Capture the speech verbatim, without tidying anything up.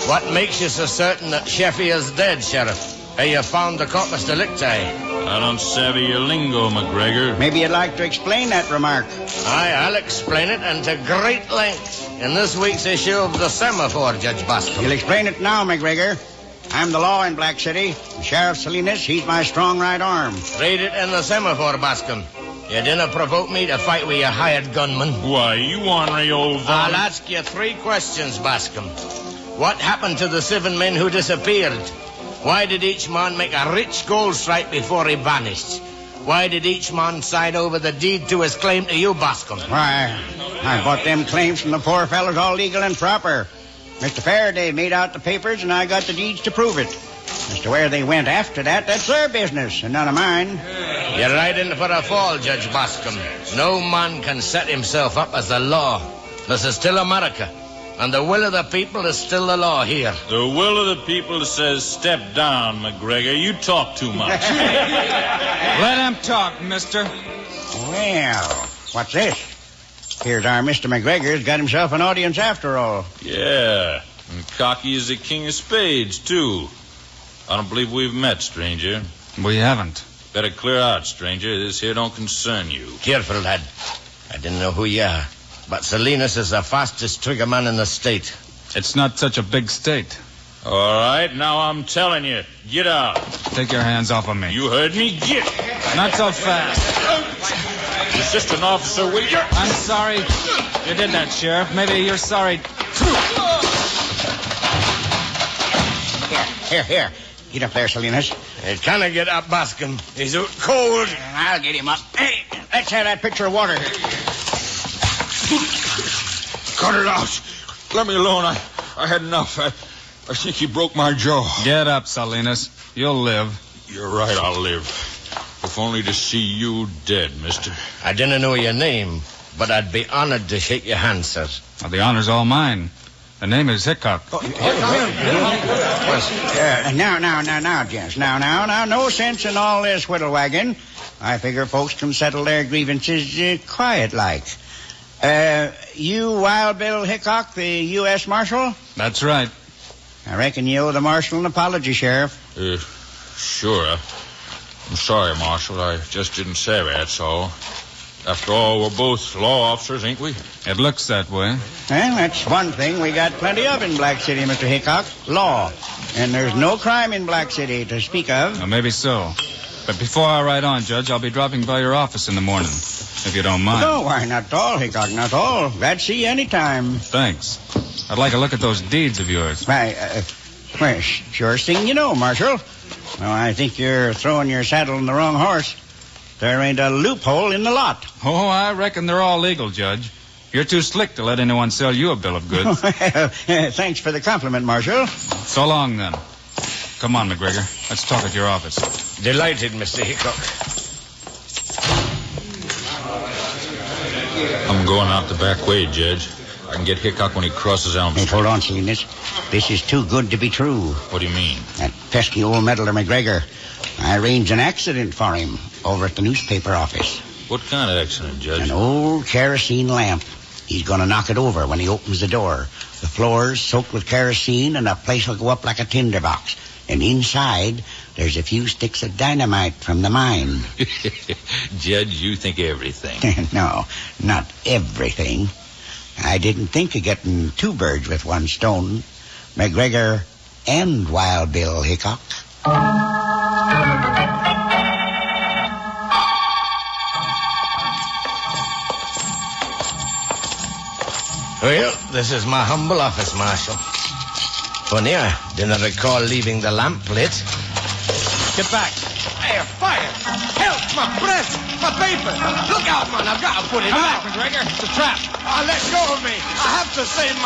What makes you so certain that Sheffy is dead, Sheriff? Have you found the corpus delicti? I don't savvy your lingo, McGregor. Maybe you'd like to explain that remark. Aye, I'll explain it, and to great length, in this week's issue of the Semaphore, Judge Bascom. You'll explain it now, McGregor. I'm the law in Black City. Sheriff Salinas, he's my strong right arm. Read it in the Semaphore, Bascom. You didn't provoke me to fight with your hired gunman. Why, you ornery old varmint. I'll ask you three questions, Bascom. What happened to the seven men who disappeared? Why did each man make a rich gold stripe before he vanished? Why did each man sign over the deed to his claim to you, Bascom? Why, I bought them claims from the poor fellows all legal and proper. Mister Faraday made out the papers, and I got the deeds to prove it. As to where they went after that, that's their business, and none of mine. You're right in for a fall, Judge Bascom. No man can set himself up as the law. This is still America, and the will of the people is still the law here. The will of the people says step down, McGregor. You talk too much. Let him talk, mister. Well, what's this? Here's our Mister McGregor's got himself an audience after all. Yeah, and cocky is the king of spades, too. I don't believe we've met, stranger. We haven't. Better clear out, stranger. This here don't concern you. Careful, lad. I didn't know who you are, but Salinas is the fastest trigger man in the state. It's not such a big state. All right, now I'm telling you, get out. Take your hands off of me. You heard me? Get. Not so fast. He's just an officer, will you? I'm sorry you did that, Sheriff. Maybe you're sorry, too. Here, here, here. Get up there, Salinas. He can't get up, Bascom. He's out cold. I'll get him up. Hey, let's have that pitcher of water. Cut it out. Let me alone. I, I had enough. I, I think he broke my jaw. Get up, Salinas. You'll live. You're right, I'll live. If only to see you dead, mister. I didn't know your name, but I'd be honored to shake your hand, sir. Well, the honor's all mine. The name is Hickok. Oh, uh, now, now, now, now, gents. Now, now, now, no sense in all this whittle wagging. I figure folks can settle their grievances uh, quiet-like. Uh, you Wild Bill Hickok, the U S Marshal? That's right. I reckon you owe the Marshal an apology, Sheriff. Uh, sure. I'm sorry, Marshal. I just didn't say that, that's all. After all, we're both law officers, ain't we? It looks that way. Well, that's one thing we got plenty of in Black City, Mister Hickok. Law. And there's no crime in Black City to speak of. Well, maybe so. But before I ride on, Judge, I'll be dropping by your office in the morning, if you don't mind. No, why, not at all, Hickok, not at all. Glad to see you any time. Thanks. I'd like a look at those deeds of yours. Why, uh, well, sure thing you know, Marshal. Well, I think you're throwing your saddle on the wrong horse. There ain't a loophole in the lot. Oh, I reckon they're all legal, Judge. You're too slick to let anyone sell you a bill of goods. Thanks for the compliment, Marshal. So long, then. Come on, McGregor. Let's talk at your office. Delighted, Mister Hickok. I'm going out the back way, Judge. I can get Hickok when he crosses Elm Hey, Street. hold on, Salinas. This is too good to be true. What do you mean? That pesky old meddler McGregor. I arranged an accident for him over at the newspaper office. What kind of accident, Judge? An old kerosene lamp. He's going to knock it over when he opens the door. The floor's soaked with kerosene, and the place will go up like a tinderbox. And inside, there's a few sticks of dynamite from the mine. Judge, you think everything. No, not everything. I didn't think of getting two birds with one stone. McGregor and Wild Bill Hickok. Well, this is my humble office, Marshal. Funny, I didn't recall leaving the lamp lit. Get back. Fire, fire! Help! My breath! My paper! Look out, man! I've got to put it Come out. back, McGregor. It's a trap. Oh, let go of me. I have to save